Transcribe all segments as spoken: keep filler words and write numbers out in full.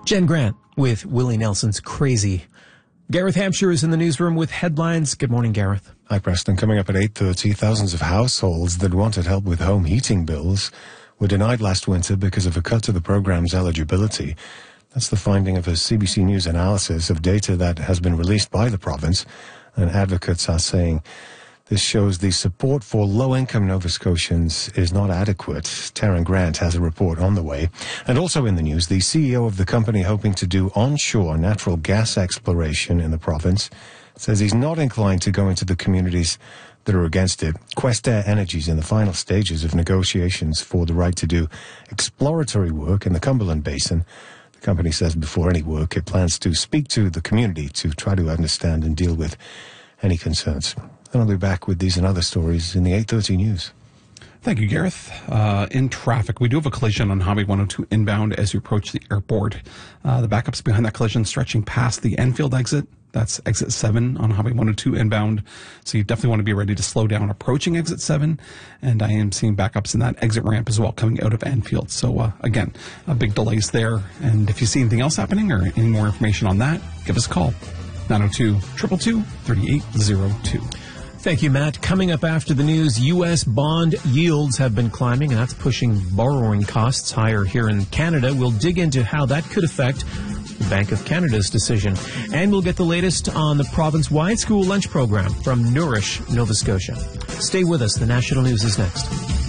Jen Grant with Willie Nelson's Crazy. Gareth Hampshire is in the newsroom with headlines. Good morning, Gareth. Hi, Preston. Coming up at eight thirty, thousands of households that wanted help with home heating bills were denied last winter because of a cut to the program's eligibility. That's the finding of a C B C News analysis of data that has been released by the province, and advocates are saying this shows the support for low-income Nova Scotians is not adequate. Taryn Grant has a report on the way. And also in the news, the C E O of the company hoping to do onshore natural gas exploration in the province says he's not inclined to go into the communities that are against it. Questerre Energy is in the final stages of negotiations for the right to do exploratory work in the Cumberland Basin. The company says before any work, it plans to speak to the community to try to understand and deal with any concerns. And I'll be back with these and other stories in the eight thirty news. Thank you, Gareth. Uh, in traffic, we do have a collision on Highway one oh two inbound as you approach the airport. Uh, the backups behind that collision stretching past the Enfield exit. That's exit seven on Highway one oh two inbound. So you definitely want to be ready to slow down approaching exit seven. And I am seeing backups in that exit ramp as well coming out of Enfield. So uh, again, uh, big delays there. And if you see anything else happening or any more information on that, give us a call. nine oh two, two two two, three eight zero two. Thank you, Matt. Coming up after the news, U S bond yields have been climbing, and that's pushing borrowing costs higher here in Canada. We'll dig into how that could affect the Bank of Canada's decision. And we'll get the latest on the province-wide school lunch program from Nourish, Nova Scotia. Stay with us. The national news is next.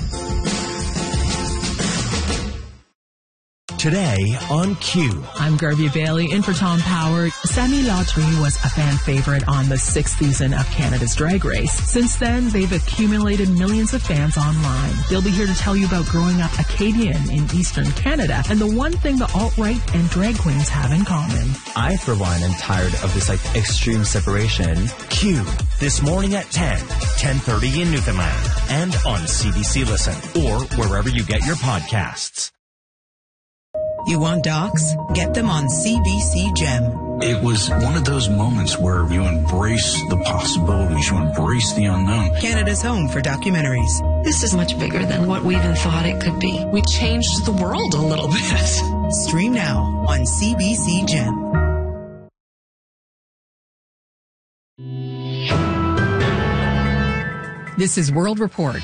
Today on Q. I'm Garvey Bailey, in for Tom Power. Sammy Lautry was a fan favorite on the sixth season of Canada's Drag Race. Since then, they've accumulated millions of fans online. They'll be here to tell you about growing up Acadian in Eastern Canada and the one thing the alt-right and drag queens have in common. I, for one, am tired of this, like, extreme separation. Q. This morning at ten, ten thirty in Newfoundland, and on C B C Listen, or wherever you get your podcasts. You want docs? Get them on C B C Gem. It was one of those moments where you embrace the possibilities, you embrace the unknown. Canada's home for documentaries. This is much bigger than what we even thought it could be. We changed the world a little bit. Stream now on C B C Gem. This is World Report.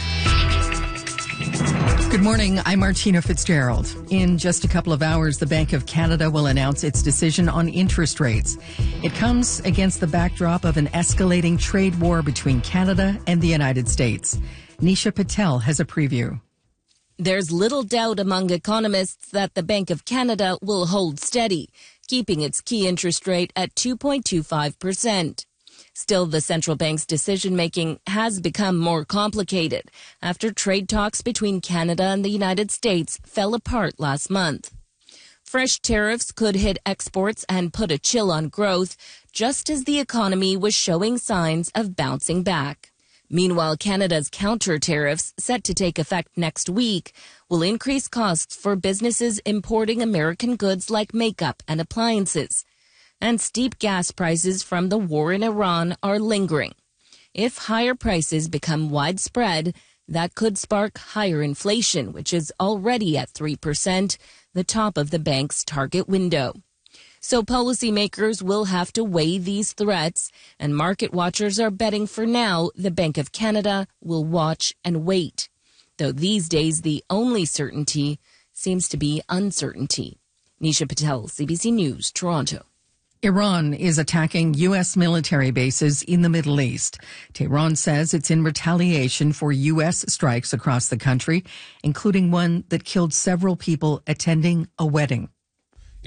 Good morning, I'm Martina Fitzgerald. In just a couple of hours, the Bank of Canada will announce its decision on interest rates. It comes against the backdrop of an escalating trade war between Canada and the United States. Nisha Patel has a preview. There's little doubt among economists that the Bank of Canada will hold steady, keeping its key interest rate at two point two five percent. Still, the central bank's decision-making has become more complicated after trade talks between Canada and the United States fell apart last month. Fresh tariffs could hit exports and put a chill on growth, just as the economy was showing signs of bouncing back. Meanwhile, Canada's counter tariffs, set to take effect next week, will increase costs for businesses importing American goods like makeup and appliances. And steep gas prices from the war in Iran are lingering. If higher prices become widespread, that could spark higher inflation, which is already at three percent, the top of the bank's target window. So policymakers will have to weigh these threats, and market watchers are betting for now the Bank of Canada will watch and wait. Though these days the only certainty seems to be uncertainty. Nisha Patel, C B C News, Toronto. Iran is attacking U S military bases in the Middle East. Tehran says it's in retaliation for U S strikes across the country, including one that killed several people attending a wedding. A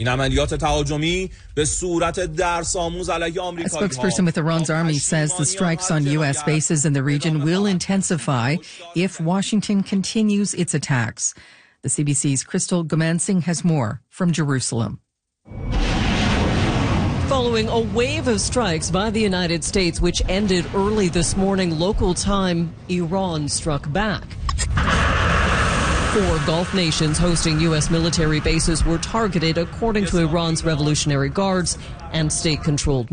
spokesperson with Iran's army says the strikes on U S bases in the region will intensify if Washington continues its attacks. The C B C's Crystal Gomansing has more from Jerusalem. Following a wave of strikes by the United States, which ended early this morning local time, Iran struck back. Four Gulf nations hosting U S military bases were targeted, according to Iran's Revolutionary Guards and state-controlled